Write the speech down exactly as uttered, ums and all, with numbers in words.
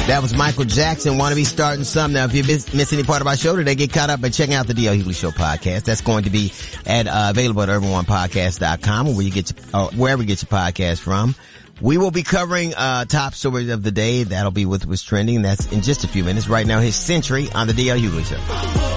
That was Michael Jackson, Wanna Be Starting Something. Now, if you miss, miss any part of our show today, get caught up by checking out the D L Hughley Show podcast. That's going to be at, uh, available at urban one podcast dot com, where you get your, uh, wherever you get your podcast from. We will be covering, uh, top stories of the day. That'll be with what's trending. That's in just a few minutes. Right now, his Century on the D L Hughley Show.